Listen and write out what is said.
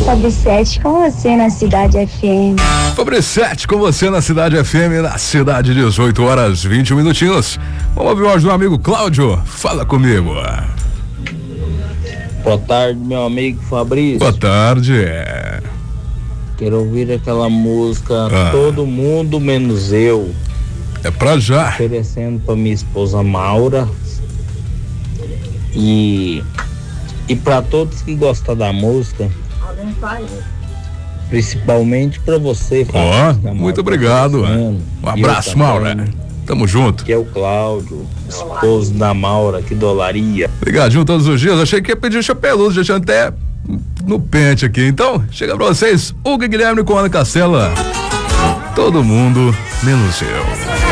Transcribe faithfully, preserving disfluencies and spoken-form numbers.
Fabricete com você na Cidade F M. Fabricete com você na Cidade F M, na cidade, dezoito horas, vinte minutinhos. Vamos ouvir o áudio do amigo Cláudio. Fala comigo. Boa tarde, meu amigo Fabrício. Boa tarde. Quero ouvir aquela música ah. Todo Mundo Menos Eu. É pra já. Oferecendo pra minha esposa Maura. E, e pra todos que gostam da música. Principalmente pra você, Fabrício. Ó, oh, muito obrigado. Um abraço, Maura. Tamo junto. Que é o Cláudio, esposo da Maura, que dolaria. Obrigadinho todos os dias. Achei que ia pedir chapeludo, já tinha até no pente aqui. Então, chega pra vocês, Hugo e Guilherme com Ana Castela. Todo mundo, menos eu.